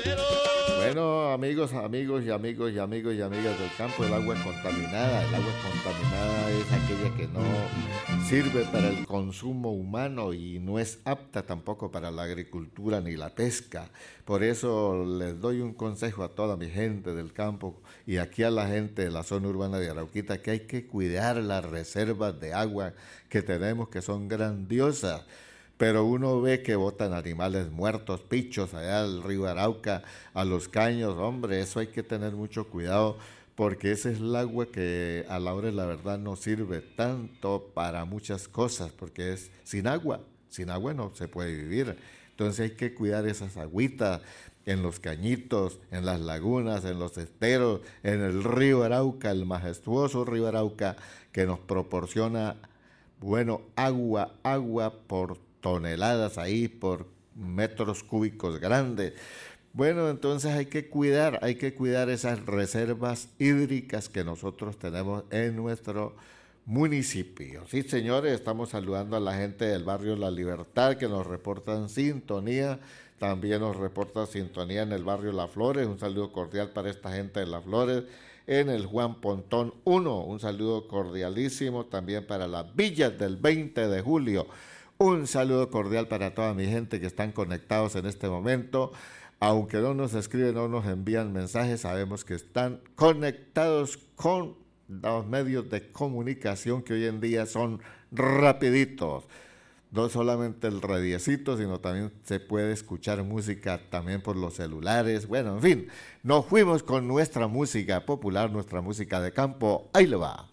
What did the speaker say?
Bueno, amigos y amigas del campo, el agua contaminada. El agua contaminada es aquella que no sirve para el consumo humano y no es apta tampoco para la agricultura ni la pesca. Por eso les doy un consejo a toda mi gente del campo y aquí a la gente de la zona urbana de Arauquita, que hay que cuidar las reservas de agua que tenemos, que son grandiosas. Pero uno ve que botan animales muertos, pichos allá al río Arauca, a los caños. Hombre, eso hay que tener mucho cuidado porque ese es el agua que a la hora de la verdad no sirve tanto para muchas cosas, porque es sin agua no se puede vivir. Entonces hay que cuidar esas agüitas en los cañitos, en las lagunas, en los esteros, en el río Arauca, el majestuoso río Arauca que nos proporciona, bueno, agua por toneladas ahí, por metros cúbicos grandes. Bueno, entonces hay que cuidar esas reservas hídricas que nosotros tenemos en nuestro municipio. Sí, señores, estamos saludando a la gente del barrio La Libertad que nos reportan sintonía. También nos reporta sintonía en el barrio Las Flores. Un saludo cordial para esta gente de Las Flores. En el Juan Pontón 1, un saludo cordialísimo también para las villas del 20 de julio. Un saludo cordial para toda mi gente que están conectados en este momento. Aunque no nos escriben, no nos envían mensajes, sabemos que están conectados con los medios de comunicación que hoy en día son rapiditos. No solamente el radiecito, sino también se puede escuchar música también por los celulares. Bueno, en fin, nos fuimos con nuestra música popular, nuestra música de campo. Ahí le va.